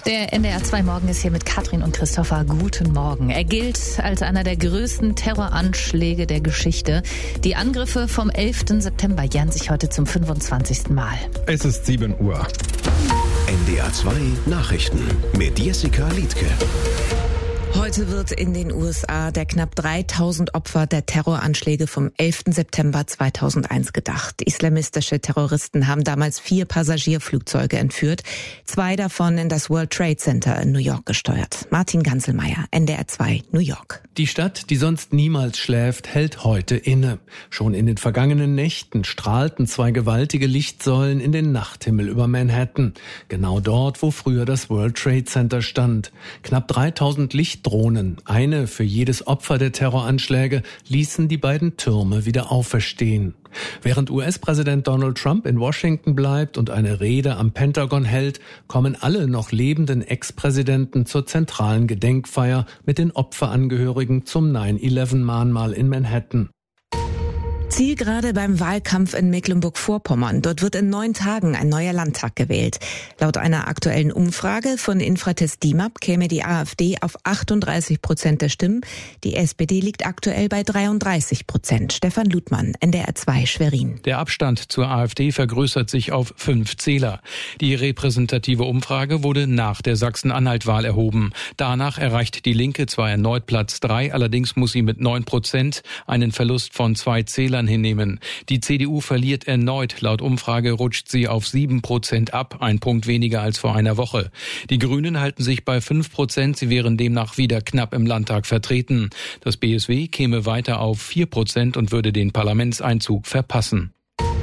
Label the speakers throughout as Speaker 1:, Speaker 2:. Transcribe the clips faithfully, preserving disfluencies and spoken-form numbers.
Speaker 1: Der N D R zwei Morgen ist hier mit Katrin und Christopher. Guten Morgen. Er gilt als einer der größten Terroranschläge der Geschichte. Die Angriffe vom elften September jähren sich heute zum fünfundzwanzigsten Mal.
Speaker 2: Es ist sieben Uhr.
Speaker 3: N D R zwei Nachrichten mit Jessica Liedtke.
Speaker 4: Heute wird in den U S A der knapp dreitausend Opfer der Terroranschläge vom elften September zweitausendeins gedacht. Islamistische Terroristen haben damals vier Passagierflugzeuge entführt, zwei davon in das World Trade Center in New York gesteuert. Martin Ganselmeier, N D R zwei, New York.
Speaker 5: Die Stadt, die sonst niemals schläft, hält heute inne. Schon in den vergangenen Nächten strahlten zwei gewaltige Lichtsäulen in den Nachthimmel über Manhattan. Genau dort, wo früher das World Trade Center stand. Knapp dreitausend Lichtdrohnen, eine für jedes Opfer der Terroranschläge, ließen die beiden Türme wieder auferstehen. Während U S-Präsident Donald Trump in Washington bleibt und eine Rede am Pentagon hält, kommen alle noch lebenden Ex-Präsidenten zur zentralen Gedenkfeier mit den Opferangehörigen zum nine eleven Mahnmal in Manhattan.
Speaker 4: Zielgerade beim Wahlkampf in Mecklenburg-Vorpommern. Dort wird in neun Tagen ein neuer Landtag gewählt. Laut einer aktuellen Umfrage von Infratest D I M A P käme die AfD auf achtunddreißig Prozent der Stimmen. Die S P D liegt aktuell bei dreiunddreißig Prozent. Stefan Ludmann, N D R zwei, Schwerin.
Speaker 6: Der Abstand zur AfD vergrößert sich auf fünf Zähler. Die repräsentative Umfrage wurde nach der Sachsen-Anhalt-Wahl erhoben. Danach erreicht die Linke zwar erneut Platz drei, allerdings muss sie mit neun Prozent einen Verlust von zwei Zählern hinnehmen. Die C D U verliert erneut. Laut Umfrage rutscht sie auf sieben Prozent ab, ein Punkt weniger als vor einer Woche. Die Grünen halten sich bei fünf Prozent. Sie wären demnach wieder knapp im Landtag vertreten. Das B S W käme weiter auf vier Prozent und würde den Parlamentseinzug verpassen.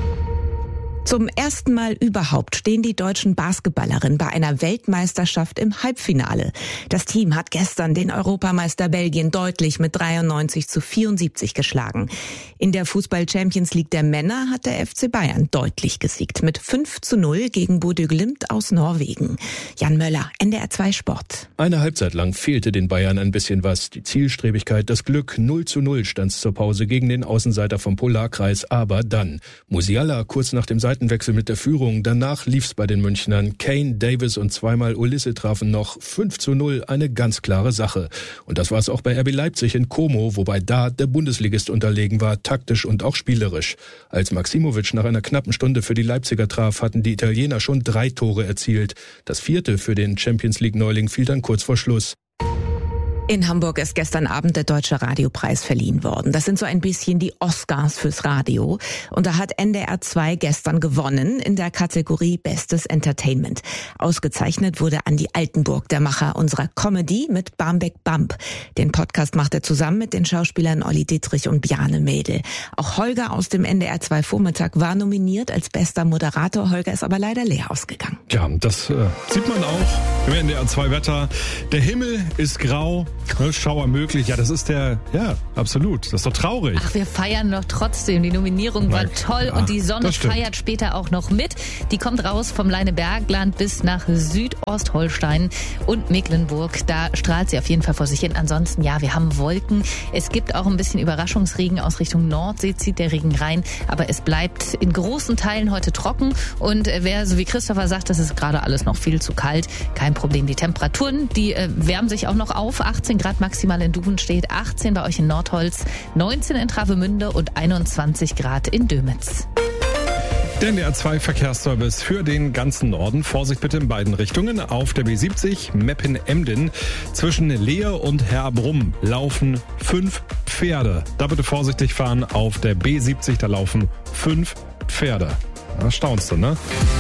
Speaker 4: Zum ersten Mal überhaupt stehen die deutschen Basketballerinnen bei einer Weltmeisterschaft im Halbfinale. Das Team hat gestern den Europameister Belgien deutlich mit dreiundneunzig zu vierundsiebzig geschlagen. In der Fußball-Champions League der Männer hat der F C Bayern deutlich gesiegt mit fünf zu null gegen Bodø Glimt aus Norwegen. Jan Möller, N D R zwei Sport.
Speaker 7: Eine Halbzeit lang fehlte den Bayern ein bisschen was. Die Zielstrebigkeit, das Glück. null zu null stand es zur Pause gegen den Außenseiter vom Polarkreis. Aber dann Musiala kurz nach dem Seitenwechsel mit der Führung. Danach lief's bei den Münchnern. Kane, Davis und zweimal Ulisse trafen noch. fünf zu null, eine ganz klare Sache. Und das war es auch bei R B Leipzig in Como, wobei da der Bundesligist unterlegen war, taktisch und auch spielerisch. Als Maximovic nach einer knappen Stunde für die Leipziger traf, hatten die Italiener schon drei Tore erzielt. Das vierte für den Champions-League-Neuling fiel dann kurz vor Schluss.
Speaker 4: In Hamburg ist gestern Abend der Deutsche Radiopreis verliehen worden. Das sind so ein bisschen die Oscars fürs Radio. Und da hat N D R zwei gestern gewonnen in der Kategorie Bestes Entertainment. Ausgezeichnet wurde Andi Altenburg, der Macher unserer Comedy mit Barmbek Bump. Den Podcast macht er zusammen mit den Schauspielern Olli Dittrich und Bjarne Mädel. Auch Holger aus dem N D R zwei Vormittag war nominiert als bester Moderator. Holger ist aber leider leer ausgegangen.
Speaker 2: Ja, das äh, sieht man auch im N D R zwei Wetter. Der Himmel ist grau. Schauer möglich. Ja, das ist der, ja, absolut. Das ist doch traurig.
Speaker 1: Ach, wir feiern doch trotzdem. Die Nominierung war toll
Speaker 2: ja,
Speaker 1: und die Sonne feiert später auch noch mit. Die kommt raus vom Leinebergland bis nach Südostholstein und Mecklenburg. Da strahlt sie auf jeden Fall vor sich hin. Ansonsten, ja, wir haben Wolken. Es gibt auch ein bisschen Überraschungsregen aus Richtung Nordsee, zieht der Regen rein. Aber es bleibt in großen Teilen heute trocken. Und wer, so wie Christopher sagt, das ist gerade alles noch viel zu kalt. Kein Problem. Die Temperaturen, die äh, wärmen sich auch noch auf. achtzehn Grad maximal in Duvenstedt, achtzehn bei euch in Nordholz, neunzehn in Travemünde und einundzwanzig Grad in Dömitz.
Speaker 2: Der N D R zwei Verkehrsservice für den ganzen Norden. Vorsicht bitte in beiden Richtungen. Auf der B siebzig Meppen-Emden zwischen Leer und Herbrum laufen fünf Pferde. Da bitte vorsichtig fahren. Auf der B siebzig, da laufen fünf Pferde. Da staunst du, ne?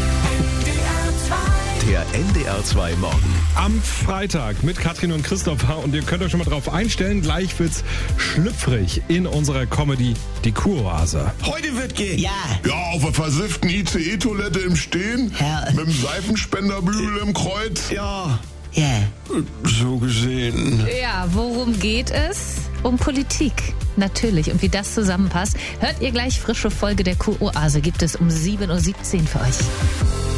Speaker 3: Der N D R zwei Morgen.
Speaker 2: Am Freitag mit Katrin und Christopher. Und ihr könnt euch schon mal drauf einstellen. Gleich wird's schlüpfrig in unserer Comedy Die Kuroase.
Speaker 8: Heute wird gehen.
Speaker 9: Ja.
Speaker 8: Ja, auf einer versifften I C E-Toilette im Stehen.
Speaker 9: Ja.
Speaker 8: Mit dem Seifenspenderbügel im Kreuz.
Speaker 9: Ja. Ja.
Speaker 8: So gesehen.
Speaker 1: Ja, worum geht es? Um Politik. Natürlich. Und wie das zusammenpasst, hört ihr gleich. Frische Folge der Kuroase gibt es um sieben Uhr siebzehn für euch.